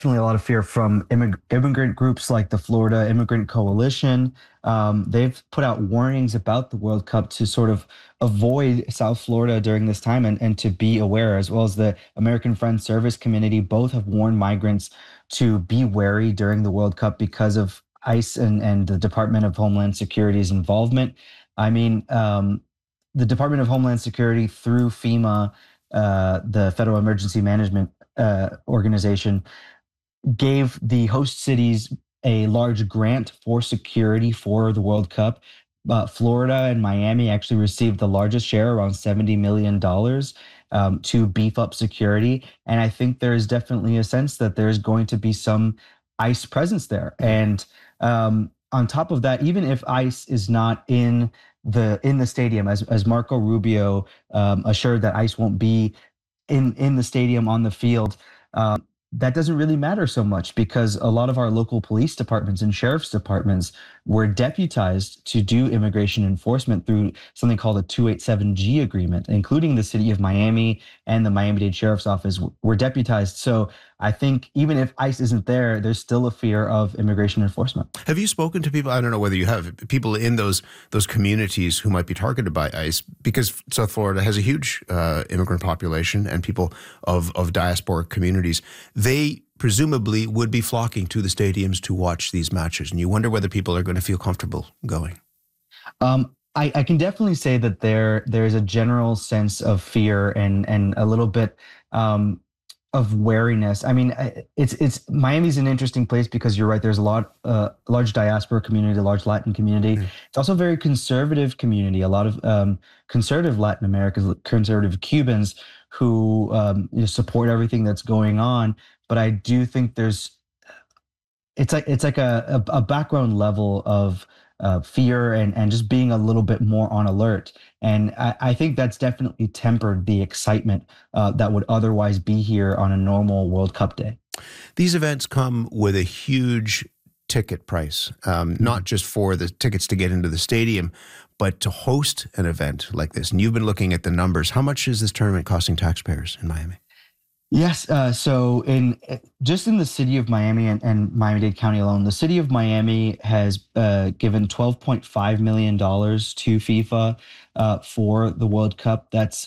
definitely a lot of fear from immigrant groups like the Florida Immigrant Coalition. They've put out warnings about the World Cup to sort of avoid South Florida during this time and to be aware, as well as the American Friends Service Community. Both have warned migrants to be wary during the World Cup because of ICE and the Department of Homeland Security's involvement. I mean, the Department of Homeland Security through FEMA, the Federal Emergency Management Organization, gave the host cities a large grant for security for the World Cup. Florida and Miami actually received the largest share, around $70 million, to beef up security. And I think there is definitely a sense that there's going to be some ICE presence there. And on top of that, even if ICE is not in the stadium, as Marco Rubio assured that ICE won't be in the stadium on the field, that doesn't really matter so much because a lot of our local police departments and sheriff's departments were deputized to do immigration enforcement through something called a 287G agreement, including the city of Miami and the Miami-Dade Sheriff's Office were deputized. So I think even if ICE isn't there, there's still a fear of immigration enforcement. Have you spoken to people? I don't know whether you have people in those communities who might be targeted by ICE, because South Florida has a huge immigrant population and people of diasporic communities. They presumably would be flocking to the stadiums to watch these matches, and you wonder whether people are going to feel comfortable going. I can definitely say that there's a general sense of fear and a little bit of wariness. I mean, it's Miami's an interesting place because you're right. There's a large diaspora community, a large Latin community. It's also a very conservative community. A lot of conservative Latin Americans, conservative Cubans who support everything that's going on. But I do think it's like a background level of fear and just being a little bit more on alert. And I think that's definitely tempered the excitement that would otherwise be here on a normal World Cup day. These events come with a huge ticket price, not just for the tickets to get into the stadium, but to host an event like this. And you've been looking at the numbers. How much is this tournament costing taxpayers in Miami? Yes. So just in the city of Miami and Miami-Dade County alone, the city of Miami has given $12.5 million to FIFA for the World Cup. That's